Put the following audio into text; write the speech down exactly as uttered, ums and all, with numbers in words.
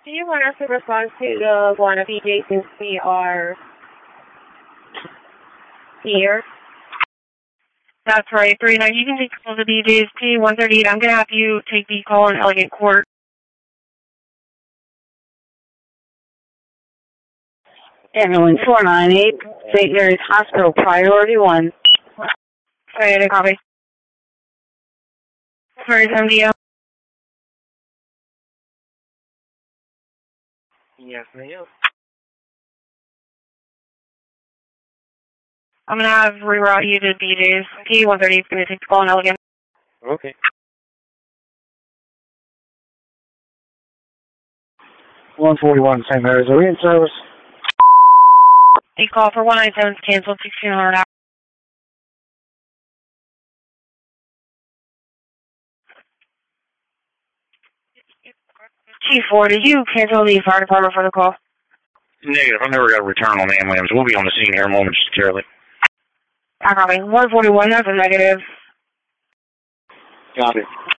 Do you want us to respond to the one of D Js since we are here? That's right, three nine. You can take call the D Js P one thirty-eight. I'm going to have you take the call in Elegant Court. Ambulance four nine eight, Saint Mary's Hospital, priority one. Sorry, I didn't copy. Where is M D O? Yes, ma'am. I'm going to have reroute you to D Js. P one thirty-eight is going to take the call in Elegant. Okay. one forty-one, Saint Mary's, are we in service? A call for one ninety-seven is canceled, sixteen hundred hours. Chief four, did you cancel the fire department for the call? Negative. I've never got a return on the ambulance. We'll be on the scene here momentarily. I copy. one forty-one, that's a negative. Copy.